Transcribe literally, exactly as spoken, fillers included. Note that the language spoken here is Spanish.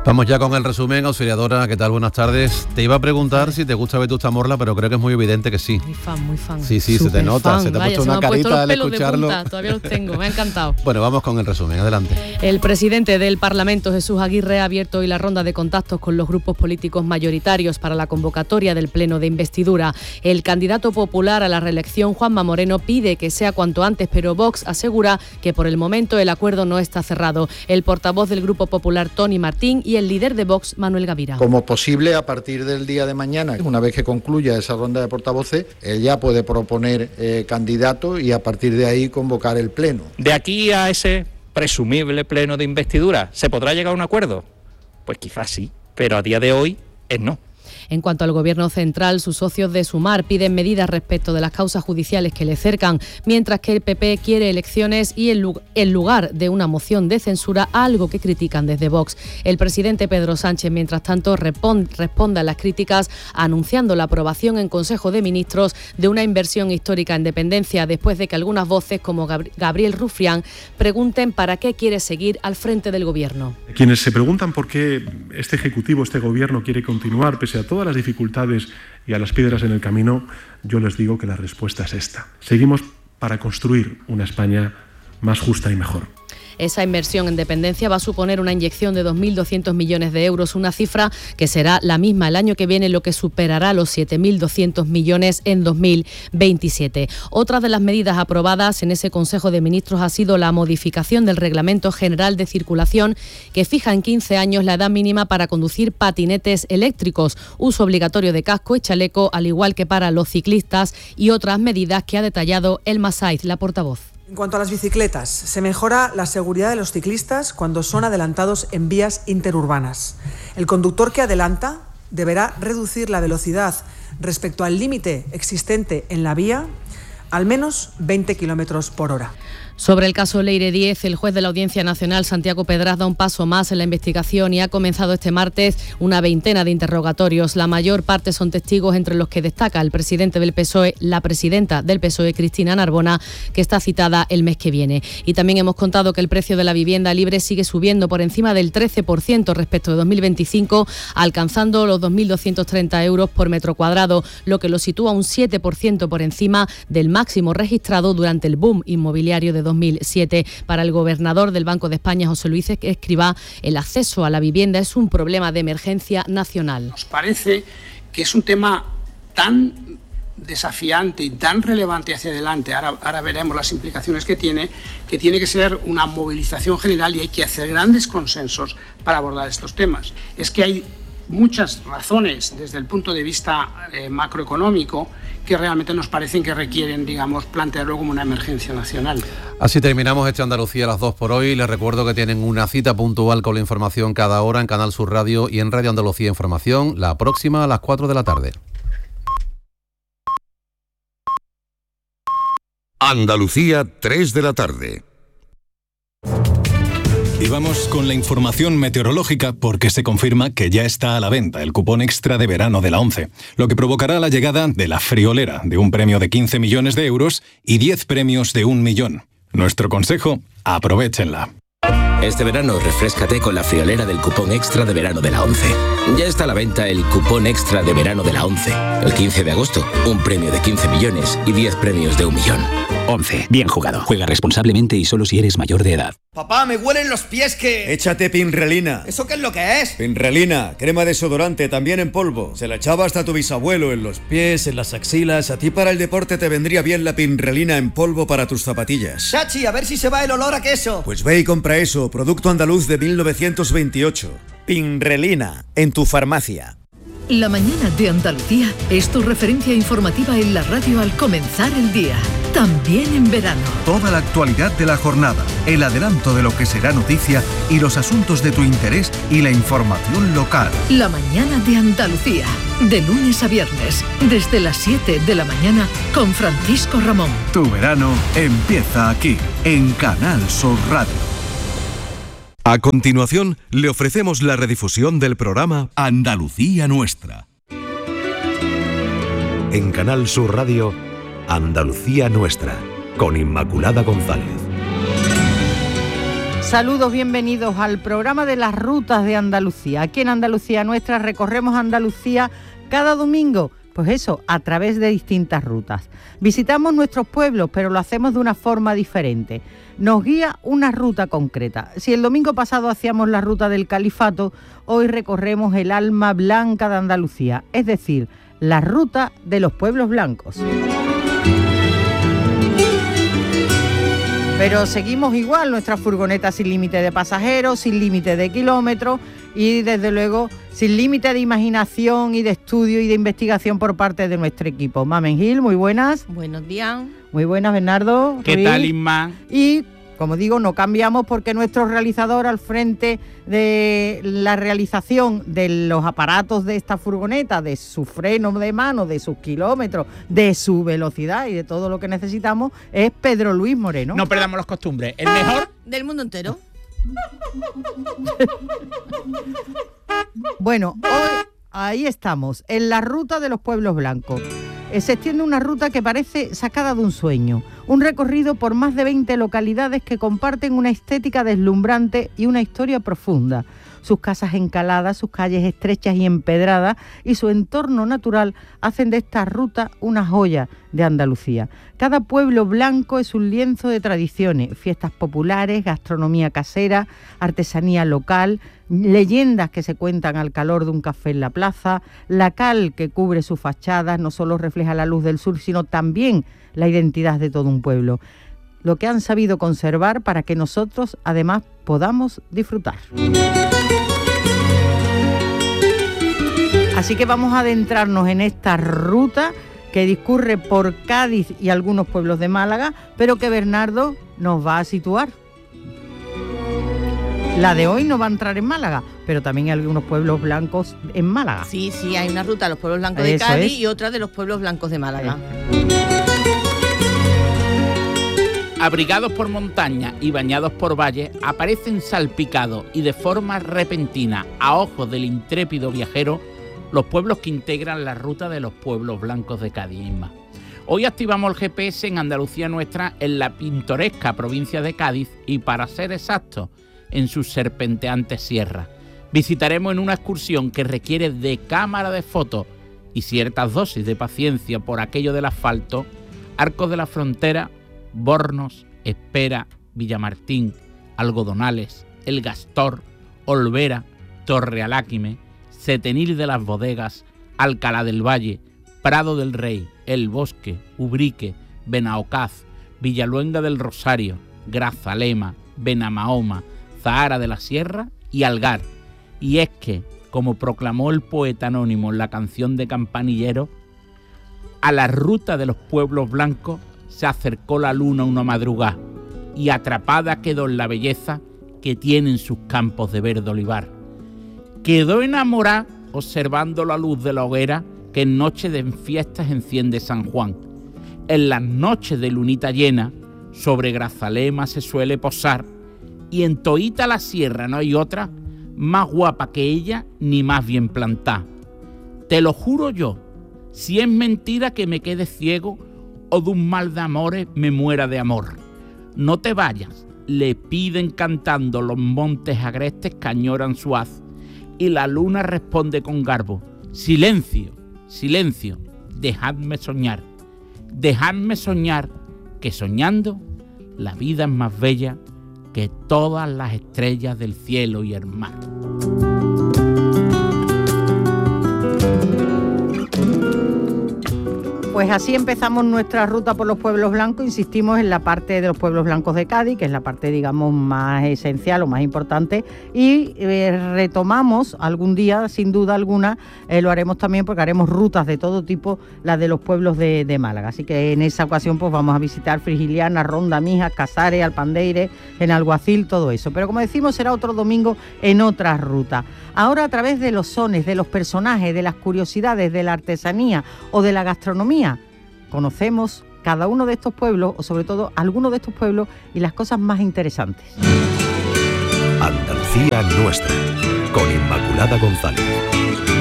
Vamos ya con el resumen. Auxiliadora, ¿qué tal? Buenas tardes. Te iba a preguntar si te gusta Vetusta Morla, pero creo que es muy evidente que sí. Muy fan, muy fan. Sí, sí, Super se te nota, fan. se te ha Vaya, puesto se una me han puesto carita los al pelos escucharlo. de punta. Todavía los tengo, me ha encantado. Bueno, vamos con el resumen, adelante. El presidente del Parlamento, Jesús Aguirre, ha abierto hoy la ronda de contactos con los grupos políticos mayoritarios para la convocatoria del pleno de investidura. El candidato popular a la reelección, Juanma Moreno, pide que sea cuanto antes, pero Vox asegura que por el momento el acuerdo no está cerrado. El portavoz del Grupo Popular, Tony Martín, y el líder de Vox, Manuel Gavira. Como posible, a partir del día de mañana, una vez que concluya esa ronda de portavoces, él ya puede proponer eh, candidato y a partir de ahí convocar el pleno. De aquí a ese presumible pleno de investidura, ¿se podrá llegar a un acuerdo? Pues quizás sí, pero a día de hoy es no. En cuanto al Gobierno central, sus socios de Sumar piden medidas respecto de las causas judiciales que le cercan, mientras que el P P quiere elecciones y en lugar de una moción de censura, algo que critican desde Vox. El presidente Pedro Sánchez, mientras tanto, responde a las críticas anunciando la aprobación en Consejo de Ministros de una inversión histórica en dependencia, después de que algunas voces, como Gabriel Rufián, pregunten para qué quiere seguir al frente del Gobierno. Quienes se preguntan por qué este Ejecutivo, este Gobierno quiere continuar pese a todas las dificultades y a las piedras en el camino, yo les digo que la respuesta es esta. Seguimos para construir una España más justa y mejor. Esa inversión en dependencia va a suponer una inyección de dos mil doscientos millones de euros, una cifra que será la misma el año que viene, lo que superará los siete mil doscientos millones en dos mil veintisiete. Otra de las medidas aprobadas en ese Consejo de Ministros ha sido la modificación del Reglamento General de Circulación, que fija en quince años la edad mínima para conducir patinetes eléctricos, uso obligatorio de casco y chaleco, al igual que para los ciclistas, y otras medidas que ha detallado Elma Saiz, la portavoz. En cuanto a las bicicletas, se mejora la seguridad de los ciclistas cuando son adelantados en vías interurbanas. El conductor que adelanta deberá reducir la velocidad respecto al límite existente en la vía al menos veinte kilómetros por hora. Sobre el caso Leire diez, el juez de la Audiencia Nacional, Santiago Pedraz, da un paso más en la investigación y ha comenzado este martes una veintena de interrogatorios. La mayor parte son testigos, entre los que destaca el presidente del P S O E, la presidenta del P S O E, Cristina Narbona, que está citada el mes que viene. Y también hemos contado que el precio de la vivienda libre sigue subiendo por encima del trece por ciento respecto de dos mil veinticinco, alcanzando los dos mil doscientos treinta euros por metro cuadrado, lo que lo sitúa un siete por ciento por encima del máximo registrado durante el boom inmobiliario de dos mil siete. Para el gobernador del Banco de España, José Luis Escrivá, el acceso a la vivienda es un problema de emergencia nacional. Nos parece que es un tema tan desafiante y tan relevante hacia adelante, ahora, ahora veremos las implicaciones que tiene, que tiene que ser una movilización general y hay que hacer grandes consensos para abordar estos temas. Es que hay muchas razones desde el punto de vista eh, macroeconómico que realmente nos parecen que requieren, digamos, plantearlo como una emergencia nacional. Así terminamos este Andalucía a las dos por hoy. Les recuerdo que tienen una cita puntual con la información cada hora en Canal Sur Radio y en Radio Andalucía Información, la próxima a las cuatro de la tarde. Andalucía, tres de la tarde. Y vamos con la información meteorológica porque se confirma que ya está a la venta el cupón extra de verano de la ONCE, lo que provocará la llegada de la friolera de un premio de quince millones de euros y diez premios de un millón. Nuestro consejo, aprovéchenla. Este verano refréscate con la friolera del cupón extra de verano de la ONCE. Ya está a la venta el cupón extra de verano de la ONCE. El quince de agosto, un premio de quince millones y diez premios de un millón. ONCE, bien jugado. Juega responsablemente y solo si eres mayor de edad. Papá, me huelen los pies que... Échate Pinrelina. ¿Eso qué es lo que es? Pinrelina, crema desodorante, también en polvo. Se la echaba hasta tu bisabuelo en los pies, en las axilas. A ti para el deporte te vendría bien la Pinrelina en polvo para tus zapatillas. Chachi, a ver si se va el olor a queso. Pues ve y compra eso, producto andaluz de mil novecientos veintiocho. Pinrelina, en tu farmacia. La mañana de Andalucía es tu referencia informativa en la radio al comenzar el día. También en verano. Toda la actualidad de la jornada, el adelanto de lo que será noticia y los asuntos de tu interés y la información local. La mañana de Andalucía, de lunes a viernes, desde las siete de la mañana con Francisco Ramón. Tu verano empieza aquí, en Canal Sur Radio. A continuación, le ofrecemos la redifusión del programa Andalucía Nuestra. En Canal Sur Radio, Andalucía Nuestra, con Inmaculada González. Saludos, bienvenidos al programa de las rutas de Andalucía. Aquí en Andalucía Nuestra recorremos Andalucía cada domingo, pues eso, a través de distintas rutas. Visitamos nuestros pueblos, pero lo hacemos de una forma diferente. Nos guía una ruta concreta. Si el domingo pasado hacíamos la ruta del Califato, hoy recorremos el alma blanca de Andalucía, es decir, la ruta de los pueblos blancos. Pero seguimos igual, nuestra furgoneta sin límite de pasajeros, sin límite de kilómetros y desde luego sin límite de imaginación y de estudio y de investigación por parte de nuestro equipo. Mamen Gil, muy buenas. Buenos días. Muy buenas, Bernardo. ¿Qué Ruiz. tal, Isma? Y, como digo, no cambiamos porque nuestro realizador al frente de la realización de los aparatos de esta furgoneta, de su freno de mano, de sus kilómetros, de su velocidad y de todo lo que necesitamos, es Pedro Luis Moreno. No perdamos las costumbres. El mejor del mundo entero. Bueno, hoy ahí estamos, en la ruta de los pueblos blancos. Eh, se extiende una ruta que parece sacada de un sueño, un recorrido por más de veinte localidades que comparten una estética deslumbrante y una historia profunda. Sus casas encaladas, sus calles estrechas y empedradas y su entorno natural hacen de esta ruta una joya de Andalucía. Cada pueblo blanco es un lienzo de tradiciones, fiestas populares, gastronomía casera, artesanía local, leyendas que se cuentan al calor de un café en la plaza, la cal que cubre sus fachadas no solo refleja la luz del sur, sino también la identidad de todo un pueblo. Lo que han sabido conservar para que nosotros además podamos disfrutar. Así que vamos a adentrarnos en esta ruta que discurre por Cádiz y algunos pueblos de Málaga, pero que Bernardo nos va a situar. La de hoy no va a entrar en Málaga, pero también hay algunos pueblos blancos en Málaga. Sí, sí, hay una ruta de los pueblos blancos de Eso Cádiz es. y otra de los pueblos blancos de Málaga. Abrigados por montaña y bañados por valles, aparecen salpicados y de forma repentina, a ojos del intrépido viajero, los pueblos que integran la ruta de los pueblos blancos de Cádiz. Isma. Hoy activamos el G P S en Andalucía Nuestra, en la pintoresca provincia de Cádiz y, para ser exactos, en sus serpenteantes sierras. Visitaremos en una excursión que requiere de cámara de fotos y ciertas dosis de paciencia por aquello del asfalto, Arcos de la Frontera, Bornos, Espera, Villamartín, Algodonales, El Gastor, Olvera, Torrealáquime, Setenil de las Bodegas, Alcalá del Valle, Prado del Rey, El Bosque, Ubrique, Benaocaz, Villaluenga del Rosario, Grazalema, Benamahoma, Zahara de la Sierra y Algar. Y es que, como proclamó el poeta anónimo en la canción de Campanillero, a la ruta de los pueblos blancos se acercó la luna una madrugada y atrapada quedó en la belleza que tienen sus campos de verde olivar. Quedó enamorada observando la luz de la hoguera que en noche de fiestas enciende San Juan. En las noches de lunita llena, sobre Grazalema se suele posar, y en toíta la sierra no hay otra más guapa que ella ni más bien plantada. Te lo juro yo, si es mentira que me quede ciego o de un mal de amores me muera de amor. No te vayas, le piden cantando los montes agrestes que añoran su haz, y la luna responde con garbo: silencio, silencio, dejadme soñar, dejadme soñar, que soñando la vida es más bella que todas las estrellas del cielo y el mar. Pues así empezamos nuestra ruta por los pueblos blancos. Insistimos en la parte de los pueblos blancos de Cádiz, que es la parte, digamos, más esencial o más importante, y eh, retomamos algún día, sin duda alguna, eh, lo haremos también porque haremos rutas de todo tipo, las de los pueblos de, de Málaga. Así que en esa ocasión pues vamos a visitar Frigiliana, Ronda, Mijas, Casares, Alpandeire, en Alguacil, todo eso. Pero como decimos, será otro domingo en otra ruta. Ahora, a través de los sones, de los personajes, de las curiosidades, de la artesanía o de la gastronomía, conocemos cada uno de estos pueblos, o sobre todo algunos de estos pueblos, y las cosas más interesantes. Andalucía Nuestra, con Inmaculada González.